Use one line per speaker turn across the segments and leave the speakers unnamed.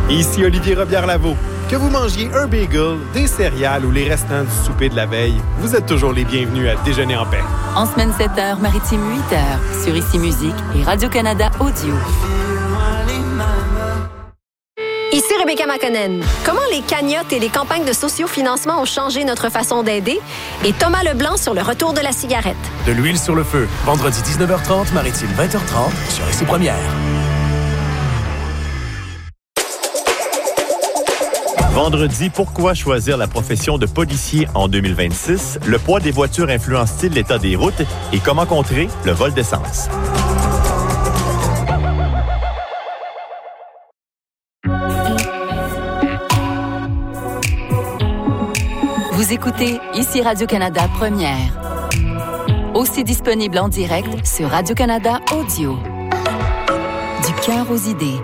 Ici Olivier Robillard-Lavaux. Que vous mangiez un bagel, des céréales ou les restants du souper de la veille, vous êtes toujours les bienvenus à Déjeuner en paix.
En semaine 7h, Maritime 8h, sur Ici Musique et Radio-Canada Audio.
Ici Rebecca Makonnen. Comment les cagnottes et les campagnes de sociofinancement ont changé notre façon d'aider? Et Thomas Leblanc sur le retour de la cigarette.
De l'huile sur le feu. Vendredi 19h30, Maritime 20h30, sur Ici Première.
Vendredi, pourquoi choisir la profession de policier en 2026? Le poids des voitures influence-t-il l'état des routes? Et comment contrer le vol d'essence?
Vous écoutez Ici Radio-Canada Première. Aussi disponible en direct sur Radio-Canada Audio. Du cœur aux idées.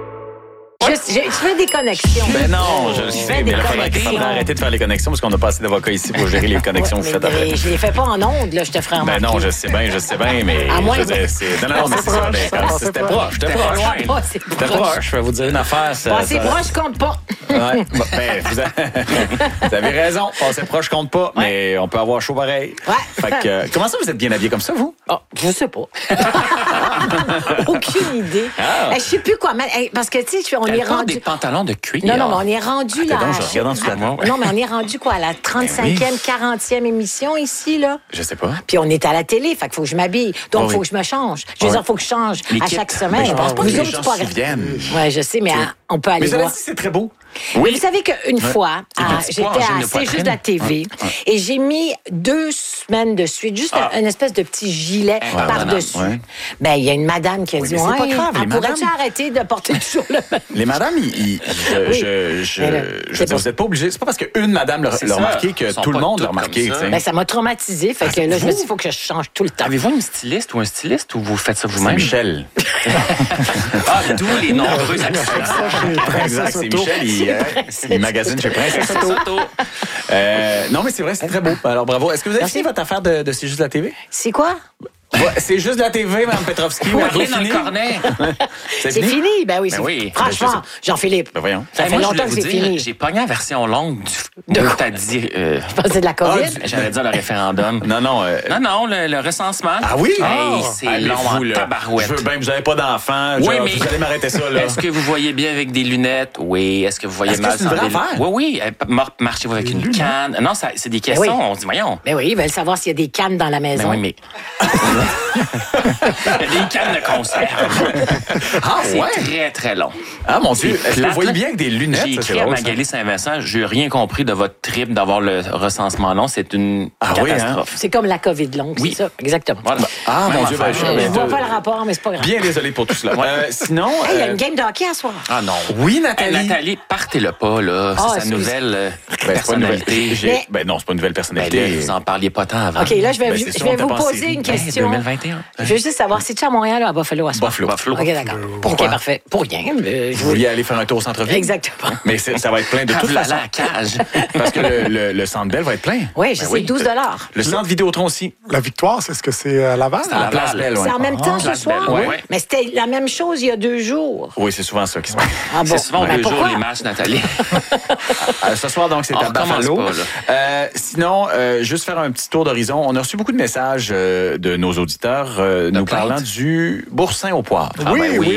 Je fais des connexions.
Ben non, je le sais, mais il faudrait arrêter de faire les connexions parce qu'on n'a pas assez d'avocats ici pour gérer les connexions que vous faites après.
Je les fais pas en ondes, là, je te ferai remarquer.
Ben non, je sais bien, mais...
À moins
je veux dire, non, mais c'est ça, c'était proche, c'était proche. C'était proche, je vais vous dire une affaire.
Passer proche compte pas.
Ouais, ben, vous avez raison, passer proche compte pas, mais on peut avoir chaud pareil.
Ouais.
Fait que, comment ça, vous êtes bien habillé comme ça, vous?
Oh, je sais pas. Aucune idée. Je sais plus quoi mettre. Parce que, tu sais, on est rendu...
des pantalons de cuir.
Non, mais on est rendu là.
Donc, je regarde en dessous de la main.
Non, mais on est rendu quoi, à la 35e, 40e émission ici, là?
Je sais pas.
Puis on est à la télé, fait qu'il faut que je m'habille. Donc, il faut que je me change. Je veux dire, il faut que je change à chaque semaine.
Je pense pas que
Vous
les
autres,
gens
c'est pas
s'y viennent.
Ouais, je sais, mais on peut aller
Mais ça
voir.
dit, c'est très beau.
Oui. Vous savez qu'une fois, j'étais à C'est juste la TV et j'ai mis 2 semaines de suite, juste une espèce de petit gilet par-dessus. Ben, il y a une madame qui a dit,
mais c'est pas grave, les
pourrais-tu
madames.
arrêter de porter toujours le même?
Les madames, je veux dire, vous n'êtes pas obligés. C'est pas parce qu'une madame l'a remarqué que tout le monde l'a remarqué.
Ben, ça m'a traumatisé. Fait que là, je me suis dit, il faut que je change tout le temps.
Avez-vous une styliste ou un styliste ou vous faites ça vous-même?
Michel.
Tous les nombreux accents.
Exact, c'est Michel. Il magasine chez Princesse Auto. Non, mais c'est vrai, c'est très beau. Alors, bravo. Est-ce que vous avez fini votre affaire de C'est juste la TV?
C'est quoi?
C'est juste la TV, Mme Petrovski.
Vous avez dans le cornet.
C'est fini? Ben oui,
oui.
Franchement, Jean-Philippe.
Ben voyons.
Ça fait longtemps que c'est fini.
J'ai pogné la version longue de t'as dit.
Je pensais de la COVID.
J'allais dire le référendum.
Non,
le recensement.
Ah oui?
Hey, c'est long en tabarouette.
Je veux bien, vous n'avez pas d'enfant.
Oui, mais
vous allez m'arrêter ça, là.
Est-ce que vous voyez bien avec des lunettes? Oui. Est-ce que vous voyez mal
c'est une vraie affaire?
Oui. Marchez-vous avec une canne? Non, c'est des questions.
Oui.
On se dit, voyons.
Ben oui, ils veulent savoir s'il y a des cannes dans la maison.
Ben oui, mais... Il y a des cannes de conserve. C'est très, très long.
Ah, mon Dieu. Est-ce que vous voyez bien avec des lunettes?
J'ai écrit à Magali Saint-Vincent, j'ai rien compris de votre trip d'avoir le recensement long. C'est une catastrophe.
C'est comme la COVID longue, c'est ça? Exactement.
Voilà.
Ah, mon Dieu.
Je vois pas le rapport, mais c'est pas grave.
Bien désolé pour tout cela. Sinon...
Il y a une game de hockey à soir.
Ah non.
Oui, Nathalie.
Nathalie, partez-le pas, là. C'est sa nouvelle personnalité.
Ben non, c'est pas une nouvelle personnalité.
Vous en parliez pas tant avant.
OK, là, je vais vous poser une question.
2021.
Je veux juste savoir, c'est-tu à Montréal ou à Buffalo à soir?
Buffalo.
OK, d'accord.
Pourquoi?
OK, parfait. Pour rien.
Vous vouliez aller faire un tour au centre-ville?
Exactement.
Mais ça va être plein de toute façon.
La cage.
Parce que le Centre Bell va être plein.
Oui, je sais, 12 $.
Le Centre Vidéotron aussi.
La Victoire, est-ce que c'est à Laval?
À la Place Belle, oui.
C'est en même temps ce soir?
Oui.
Mais c'était la même chose il y a 2 jours.
Oui, c'est souvent ça qui se passe.
Ah bon?
C'est souvent
Mais
2 jours
pourquoi?
les matchs, Nathalie.
Ce soir, donc, c'est
On
à
recommence
Buffalo.
pas,
Sinon, juste faire un petit tour d'horizon. On a reçu beaucoup de messages de nos auditeurs nous
plainte?
parlant du boursin au poivre.
Oui,